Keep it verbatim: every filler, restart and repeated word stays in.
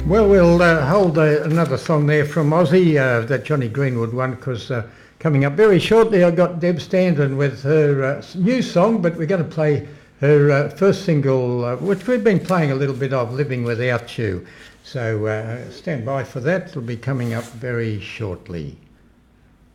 Well, we'll uh, hold uh, another song there from Aussie, uh, that Johnny Greenwood one, because uh, coming up very shortly I've got Deb Standen with her uh, new song, but we're going to play her uh, first single, uh, which we've been playing a little bit of, Living Without You. So uh, stand by for that, it'll be coming up very shortly.